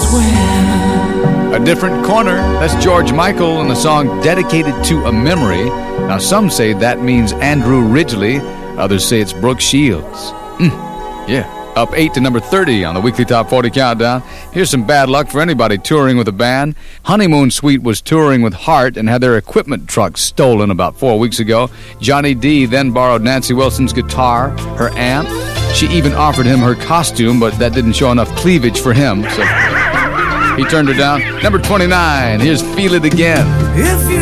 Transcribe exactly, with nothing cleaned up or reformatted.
A Different Corner. That's George Michael and a song dedicated to a memory. Now, some say that means Andrew Ridgeley. Others say it's Brooke Shields. Mm, yeah. Up eight to number thirty on the weekly Top forty Countdown. Here's some bad luck for anybody touring with a band. Honeymoon Suite was touring with Heart and had their equipment truck stolen about four weeks ago. Johnny D then borrowed Nancy Wilson's guitar, her amp. She even offered him her costume, but that didn't show enough cleavage for him, so he turned her down. Number twenty-nine, here's Feel It Again. If you